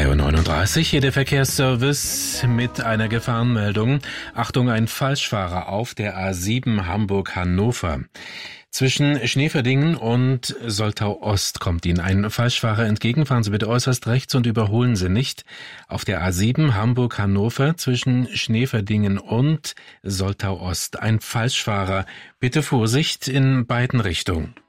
3:39 Uhr, hier der Verkehrsservice mit einer Gefahrenmeldung. Achtung, ein Falschfahrer auf der A7 Hamburg-Hannover. Zwischen Schneeverdingen und Soltau Ost kommt Ihnen ein Falschfahrer entgegen. Fahren Sie bitte äußerst rechts und überholen Sie nicht. Auf der A7 Hamburg-Hannover zwischen Schneeverdingen und Soltau Ost. Ein Falschfahrer. Bitte Vorsicht in beiden Richtungen.